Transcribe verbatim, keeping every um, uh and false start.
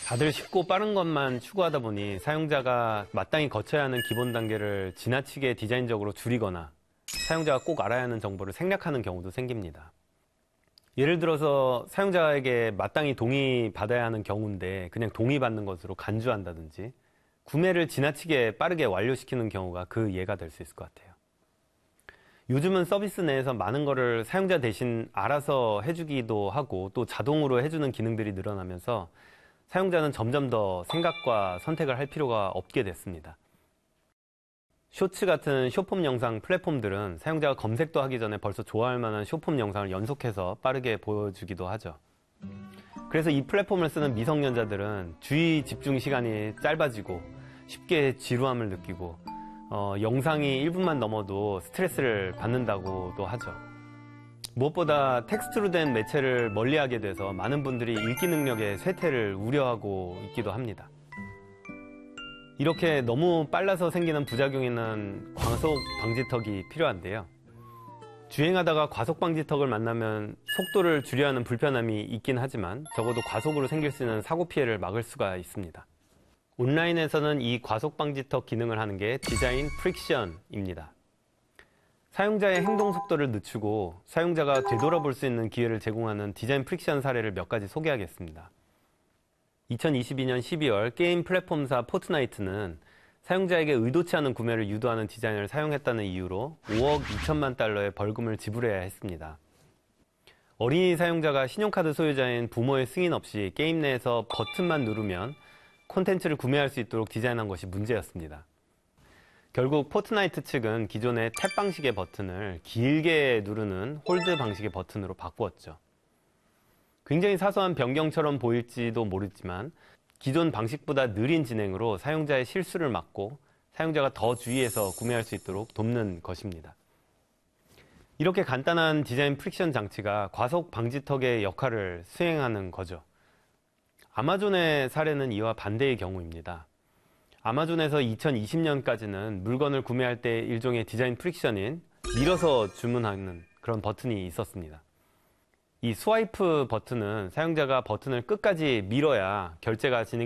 다들 쉽고 빠른 것만 추구하다 보니 사용자가 마땅히 거쳐야 하는 기본 단계를 지나치게 디자인적으로 줄이거나 사용자가 꼭 알아야 하는 정보를 생략하는 경우도 생깁니다. 예를 들어서 사용자에게 마땅히 동의받아야 하는 경우인데 그냥 동의받는 것으로 간주한다든지 구매를 지나치게 빠르게 완료시키는 경우가 그 예가 될 수 있을 것 같아요. 요즘은 서비스 내에서 많은 거를 사용자 대신 알아서 해주기도 하고 또 자동으로 해주는 기능들이 늘어나면서 사용자는 점점 더 생각과 선택을 할 필요가 없게 됐습니다. 쇼츠 같은 숏폼 영상 플랫폼들은 사용자가 검색도 하기 전에 벌써 좋아할 만한 숏폼 영상을 연속해서 빠르게 보여주기도 하죠. 그래서 이 플랫폼을 쓰는 미성년자들은 주의 집중 시간이 짧아지고 쉽게 지루함을 느끼고 어, 영상이 일 분만 넘어도 스트레스를 받는다고도 하죠. 무엇보다 텍스트로 된 매체를 멀리하게 돼서 많은 분들이 읽기 능력의 쇠퇴를 우려하고 있기도 합니다. 이렇게 너무 빨라서 생기는 부작용에는 과속 방지턱이 필요한데요. 주행하다가 과속 방지턱을 만나면 속도를 줄여야 하는 불편함이 있긴 하지만 적어도 과속으로 생길 수 있는 사고 피해를 막을 수가 있습니다. 온라인에서는 이 과속 방지턱 기능을 하는 게 디자인 프릭션입니다. 사용자의 행동 속도를 늦추고 사용자가 되돌아볼 수 있는 기회를 제공하는 디자인 프릭션 사례를 몇 가지 소개하겠습니다. 이천이십이 년 십이월 게임 플랫폼사 포트나이트는 사용자에게 의도치 않은 구매를 유도하는 디자인을 사용했다는 이유로 오억 이천만 달러의 벌금을 지불해야 했습니다. 어린이 사용자가 신용카드 소유자인 부모의 승인 없이 게임 내에서 버튼만 누르면 콘텐츠를 구매할 수 있도록 디자인한 것이 문제였습니다. 결국 포트나이트 측은 기존의 탭 방식의 버튼을 길게 누르는 홀드 방식의 버튼으로 바꾸었죠. 굉장히 사소한 변경처럼 보일지도 모르지만 기존 방식보다 느린 진행으로 사용자의 실수를 막고 사용자가 더 주의해서 구매할 수 있도록 돕는 것입니다. 이렇게 간단한 디자인 프릭션 장치가 과속 방지턱의 역할을 수행하는 거죠. 아마존의 사례는 이와 반대의 경우입니다. 아마존에서 이천이십 년까지는 물건을 구매할 때 일종의 디자인 프릭션인 밀어서 주문하는 그런 버튼이 있었습니다. 이 스와이프 버튼은 사용자가 버튼을 끝까지 밀어야 결제가 진행